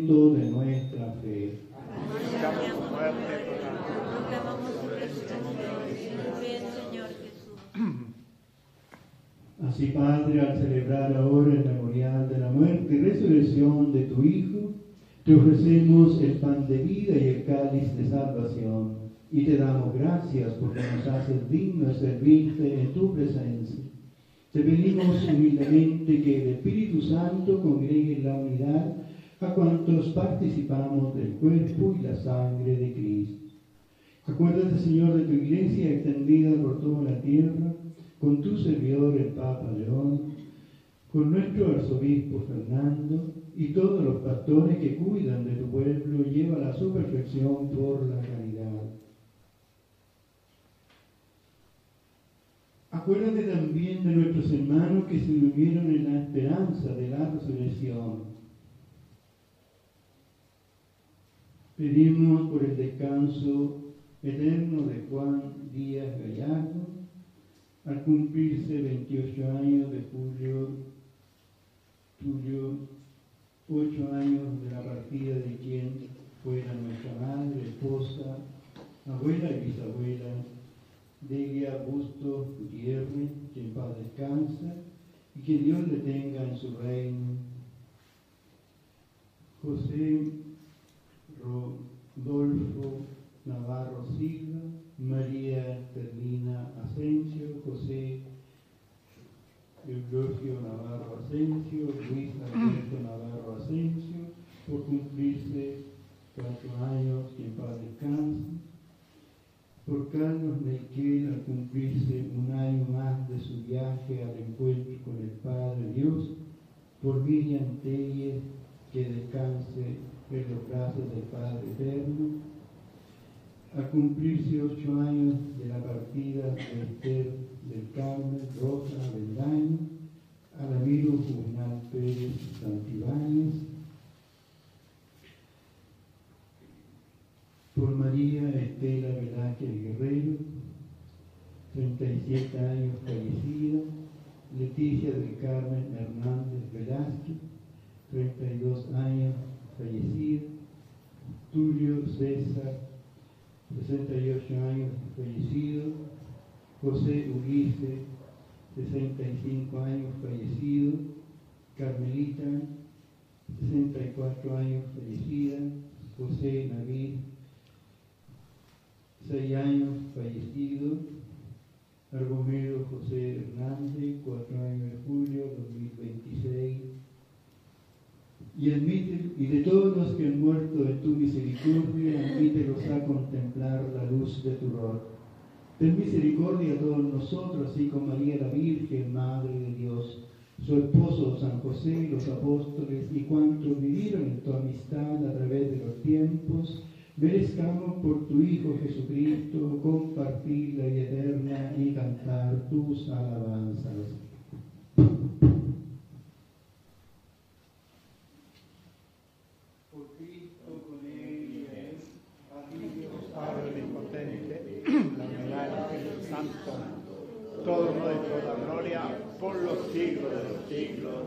de nuestra fe. Así, Padre, al celebrar ahora el memorial de la muerte y resurrección de tu Hijo, te ofrecemos el pan de vida y el cáliz de salvación, y te damos gracias porque nos haces dignos de servirte en tu presencia. Te pedimos humildemente que el Espíritu Santo congregue en la unidad a cuantos participamos del cuerpo y la sangre de Cristo. Acuérdate, Señor, de tu iglesia extendida por toda la tierra, con tu servidor el Papa León, con nuestro arzobispo Fernando y todos los pastores que cuidan de tu pueblo, llévala a su perfección por la caridad. Acuérdate también de nuestros hermanos que se durmieron en la esperanza de la resurrección. Pedimos por el descanso eterno de Juan Díaz Gallardo, al cumplirse 28 años de julio, 8 años de la partida de quien fuera nuestra madre, esposa, abuela y bisabuela, Delia Bustos Gutiérrez, que en paz descansa, y que Dios le tenga en su reino. José Rodolfo Navarro Silva, María Terlina Asensio, José Eulogio Navarro Asensio, Luis Alberto Navarro Asensio, por cumplirse 4 años, que en paz descanse. Por Carlos Neiquel, al cumplirse 1 año más de su viaje al encuentro con el Padre Dios. Por Miriam Telles, que descanse en los brazos del Padre Eterno. Al cumplirse 8 años de la partida de Esther del Carmen Rosa Beldaño, a Ramiro Juvenal Pérez Santibáñez, por María Estela Velázquez Guerrero, 37 años fallecida, Leticia del Carmen Hernández Velázquez, 32 años fallecida, Tulio César, 68 años fallecido, José Ulises, 65 años fallecido, Carmelita, 64 años fallecida, José Navid, 6 años fallecido, Argomero José Hernández, 4 años de julio 2026, y de todos los que han muerto en tu misericordia, admítelos a contemplar la luz de tu rostro. Ten misericordia a todos nosotros, así como María la Virgen, Madre de Dios, su esposo San José, los apóstoles y cuantos vivieron en tu amistad a través de los tiempos, merezcamos por tu Hijo Jesucristo compartir la vida eterna y cantar tus alabanzas. Todo honor y toda gloria por los siglos de los siglos.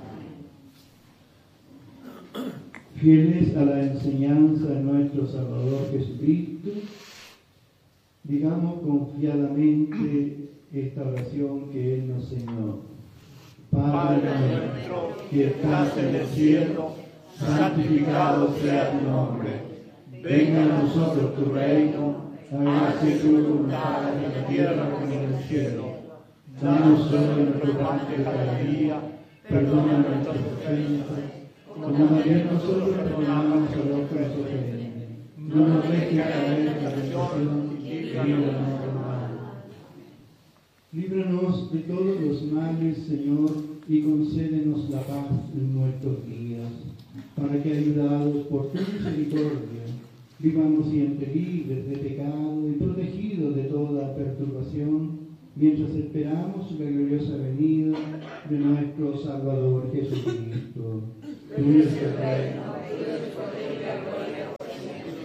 Amén. Fieles a la enseñanza de nuestro Salvador Jesucristo, digamos confiadamente esta oración que Él nos enseñó. Padre nuestro que estás en el cielo, santificado sea tu nombre. Venga a nosotros tu reino. Hágase tu voluntad en la tierra como en el cielo. Danos hoy nuestro pan de cada día. Perdona nuestras ofensas, como también nosotros perdonamos a los que nos ofenden. No nos dejes caer en la tentación y líbranos del mal. Líbranos de todos los males, Señor, y concédenos la paz en nuestros días, para que, ayudados por tu misericordia, vivamos siempre libres de pecado y protegidos de toda perturbación, mientras esperamos la gloriosa venida de nuestro Salvador Jesucristo. Tuyo es el reino, tuyo es el poder y la gloria por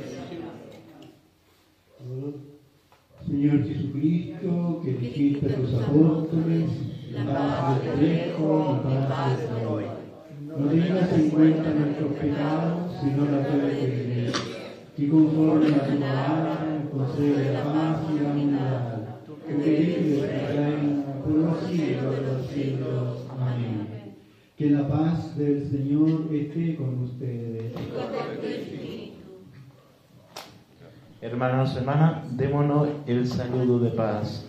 siempre. Señor Jesucristo, que dijiste a tus apóstoles, la paz les dejo, la paz les doy. No tengas en cuenta nuestros pecados, sino la fe de tu Iglesia. Y conforme a tu palabra, concede la paz y la unidad. Tú que vives y reinas por los siglos de los siglos. Amén. Que la paz del Señor esté con ustedes. Hermanos, hermanas, démonos el saludo de paz.